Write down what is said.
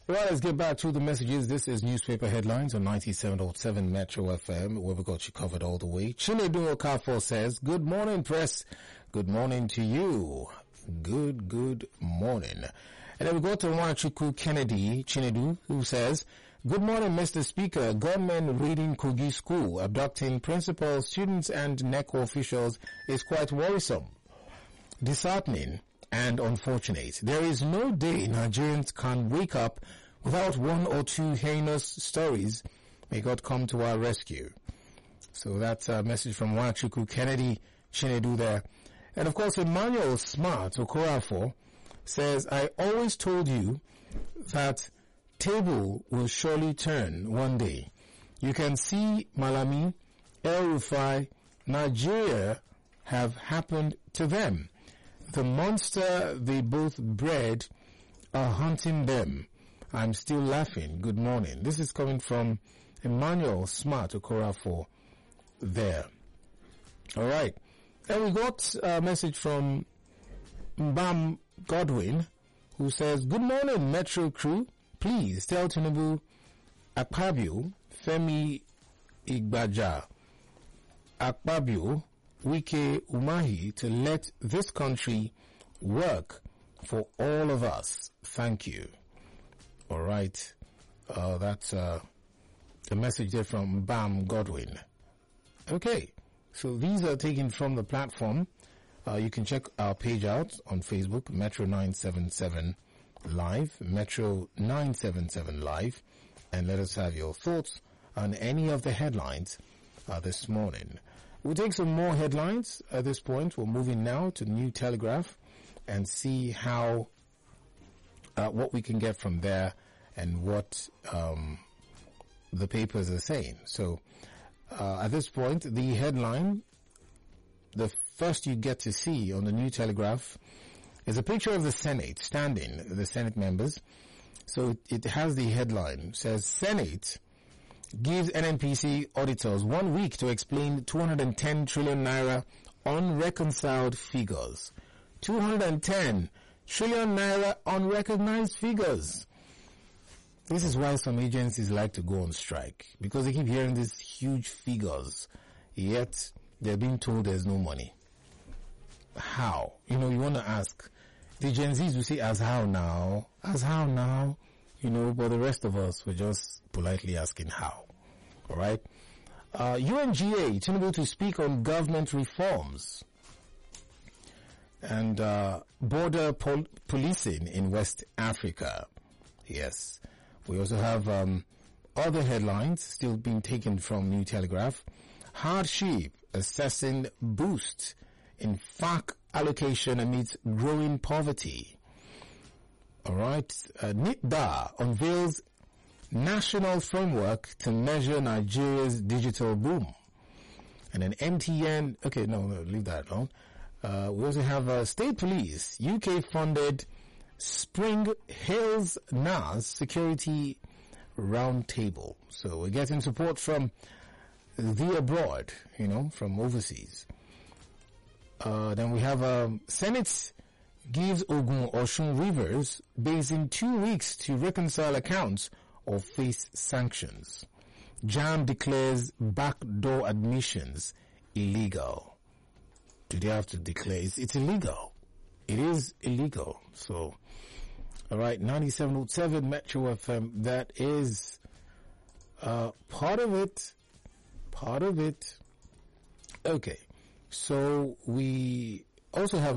Well, let's get back to the messages. This is newspaper headlines on 97.7 Metro FM, where we got you covered all the way. Chinedu Okafor says, "Good morning, press. Good morning to you. Good morning." And then we go to Nwachukwu Kennedy Chinedu, who says, "Good morning, Mr. Speaker. Gunmen raiding Kogi School, abducting principals, students, and NECO officials is quite worrisome, disheartening, and unfortunate. There is no day Nigerians can wake up without one or two heinous stories. May God come to our rescue." So that's a message from Nwachukwu Kennedy Chinedu there. And of course, Emmanuel Smart Okorafor says, "I always told you that table will surely turn one day. You can see Malami, El Rufai, Nigeria have happened to them. The monster they both bred are hunting them. I'm still laughing. Good morning." This is coming from Emmanuel Smart Okorafor there. All right. And we got a message from Mbam Godwin, who says, "Good morning, Metro crew. Please tell Tinubu, Akpabio, Femi Igbaja, Akpabio, Wike Umahi to let this country work for all of us. Thank you." All right. That's the message there from Bam Godwin. Okay. So these are taken from the platform. You can check our page out on Facebook, Metro 977 Live, Metro 977 Live, and let us have your thoughts on any of the headlines this morning. We'll take some more headlines at this point. We're moving now to New Telegraph and see how what we can get from there and what the papers are saying. So at this point, the headline, the first you get to see on the New Telegraph is a picture of the Senate standing, the Senate members. So it has the headline, says, "Senate gives NNPC auditors 1 week to explain 210 trillion naira unreconciled figures." 210 trillion naira unrecognized figures. This is why some agencies like to go on strike, because they keep hearing these huge figures, yet they're being told there's no money. How? You want to ask. The Gen Zs will say, "As how now? As how now?" But the rest of us were just politely asking how. All right? UNGA, Tinubu to speak on government reforms and border policing in West Africa. Yes. We also have other headlines still being taken from New Telegraph. Hardship assessing boost in FAC allocation amidst growing poverty. All right. NITDA unveils national framework to measure Nigeria's digital boom. And then MTN, okay, no, leave that alone. We also have State Police, UK funded Spring Hills NAS Security Roundtable. So we're getting support from the abroad, from overseas. Then we have Senate gives Ogun Osun Rivers Basin 2 weeks to reconcile accounts or face sanctions. JAMB declares backdoor admissions illegal. Do they have to declare? It's illegal. It is illegal. So, all right, 97.7 Metro FM. That is part of it. Part of it. Okay. So we also have